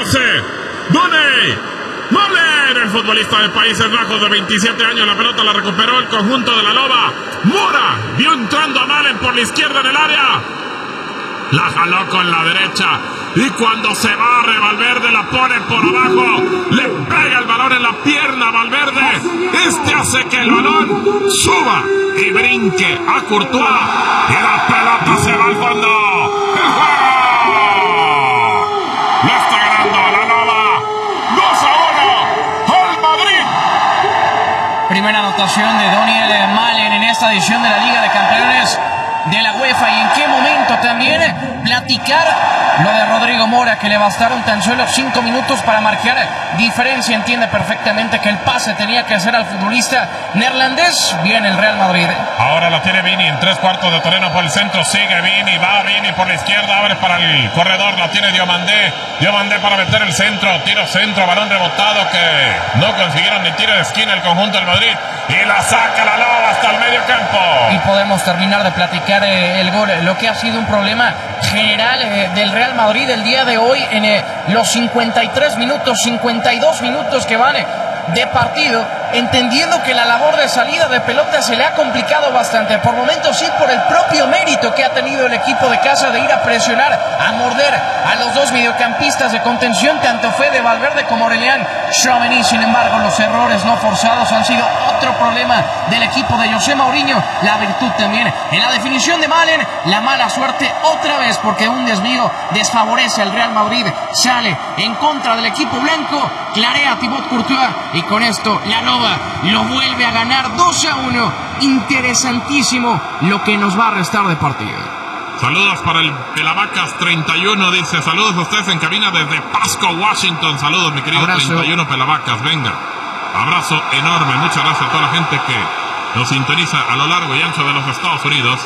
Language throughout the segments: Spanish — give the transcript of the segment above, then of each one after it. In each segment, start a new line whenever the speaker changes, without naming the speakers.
hace Donny Malen, el futbolista de Países Bajos de 27 años. La pelota la recuperó el conjunto de la Loba. Mora vio entrando a Malen por la izquierda en el área. La jaló con la derecha. Y cuando se barre Valverde la pone por abajo. Le pega el balón en la pierna a Valverde. Este hace que el balón suba y brinque a Courtois. Y la pelota se va al fondo. ¡El juego! Lo está ganando la Loba. 2-1 al Madrid.
Primera anotación de Daniel Malen en esta edición de la Liga de Campeones de la UEFA. Y en qué momento también platicar lo de Rodrigo Mora, que le bastaron tan solo 5 minutos para marcar diferencia. Entiende perfectamente que el pase tenía que hacer al futbolista neerlandés. Viene el Real Madrid.
Ahora la tiene Vini en 3/4 de terreno por el centro. Sigue Vini, va Vini por la izquierda, abre para el corredor. La tiene Diomandé. Diomandé para meter el centro. Tiro centro, balón rebotado que no consiguieron ni tiro de esquina el conjunto del Madrid. Y la saca la Loba hasta el medio campo.
Y podemos terminar de platicar el gol. Lo que ha sido un problema general del Real Madrid el día de hoy en los 53 minutos, 52 minutos que van de partido, entendiendo que la labor de salida de pelota se le ha complicado bastante. Por momentos sí, por el propio mérito que ha tenido el equipo de casa de ir a presionar, a morder a los dos mediocampistas de contención, tanto Fede Valverde como Aurélien Tchouaméni. Sin embargo, los errores no forzados han sido otro problema del equipo de José Mourinho. La virtud también en la definición de Malen, la mala suerte otra vez, porque un desvío desfavorece al Real Madrid, sale en contra del equipo blanco, clarea Thibaut Courtois, y con esto la Loba lo vuelve a ganar 2-1. Interesantísimo lo que nos va a restar de partido.
Saludos para el Pelavacas 31, dice, saludos a ustedes en cabina desde Pasco, Washington. Saludos, mi querido abrazo. 31 Pelavacas, venga. Abrazo enorme, muchas gracias a toda la gente que nos sintoniza a lo largo y ancho de los Estados Unidos.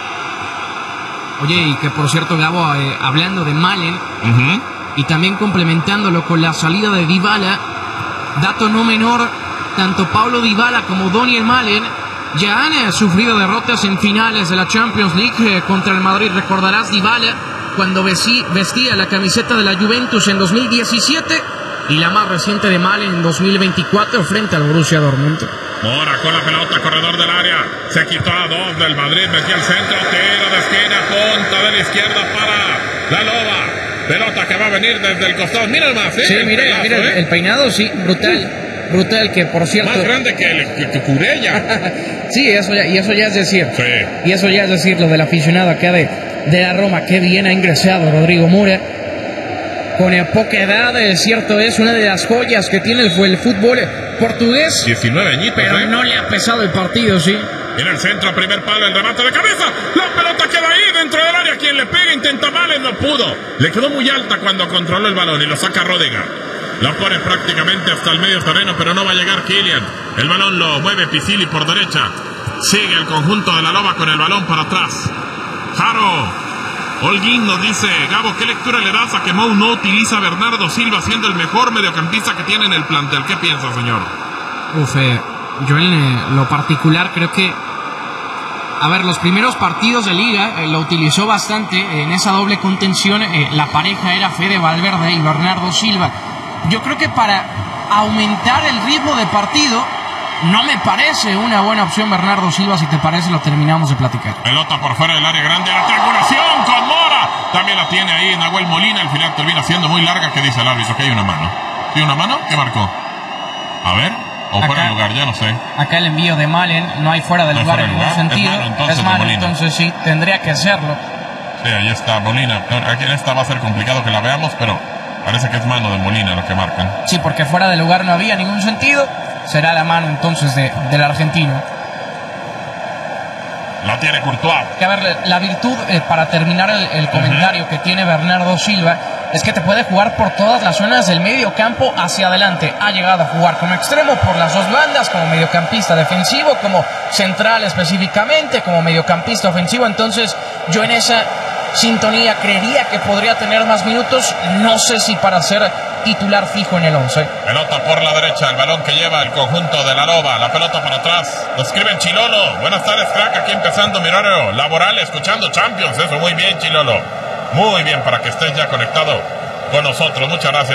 Oye, y que por cierto, Gabo, hablando de Malen, y también complementándolo con la salida de Dybala, dato no menor, tanto Paulo Dybala como Daniel Malen ya han sufrido derrotas en finales de la Champions League contra el Madrid. Recordarás Dybala cuando vestía la camiseta de la Juventus en 2017 y la más reciente de Malen en 2024 frente al Borussia Dortmund.
Mora con la pelota, corredor del área, se quitó a dos del Madrid, metió el centro, tiro de esquina, punta de la izquierda para la Loba. Pelota que va a venir desde el costado. Mira más, ¿eh?
Sí, mira el peinado, sí, brutal, que por cierto...
Más grande que Curella.
Sí, eso ya es decir.
Sí.
Y eso ya es decir, lo del aficionado acá de la Roma. Qué bien ha ingresado Rodrigo Mora. Con poca edad, cierto es, una de las joyas que tiene el fútbol portugués.
19 añitos,
pero no le ha pesado el partido, sí.
En el centro, primer palo, el remate de cabeza. La pelota queda ahí dentro del área. Quien le pega, intenta Malen, no pudo. Le quedó muy alta cuando controló el balón y lo saca Rodiger. Lo pone prácticamente hasta el medio terreno, pero no va a llegar Kylian. El balón lo mueve Pisili por derecha. Sigue el conjunto de la Loba con el balón para atrás. Jaro Holguín nos dice, Gabo, ¿qué lectura le das a que Mou no utiliza a Bernardo Silva siendo el mejor mediocampista que tiene en el plantel? ¿Qué piensa, señor?
Yo en lo particular creo que, a ver, los primeros partidos de liga lo utilizó bastante en esa doble contención. La pareja era Fede Valverde y Bernardo Silva. Yo creo que para aumentar el ritmo de partido no me parece una buena opción Bernardo Silva. Si te parece, lo terminamos de platicar.
Pelota por fuera del área grande, la triangulación con Mora. También la tiene ahí Nahuel Molina. Al final termina siendo muy larga. ¿Qué dice el árbitro? Que hay una mano. ¿Hay una mano? ¿Qué marcó? A ver. O acá, fuera de lugar, ya no sé.
Acá el envío de Malen no hay fuera de lugar en ningún sentido. Es mano, entonces sí, tendría que hacerlo.
Sí, ahí está Molina. Aquí en esta va a ser complicado que la veamos, pero parece que es mano de Molina lo que marcan.
Sí, porque fuera de lugar no había ningún sentido. Será la mano entonces del argentino.
La tiene Courtois.
Que a ver, la virtud, para terminar el comentario que tiene Bernardo Silva, es que te puede jugar por todas las zonas del medio campo hacia adelante. Ha llegado a jugar como extremo por las dos bandas, como mediocampista defensivo, como central específicamente, como mediocampista ofensivo. Entonces yo en esa sintonía creería que podría tener más minutos. No sé si para ser titular fijo en el 11.
Pelota por la derecha, el balón que lleva el conjunto de la Loba, la pelota para atrás. Lo escriben Chilolo. Buenas tardes, crack, aquí empezando mi horario laboral, escuchando Champions. Eso, muy bien, Chilolo. Muy bien, para que estés ya conectado con nosotros. Muchas gracias.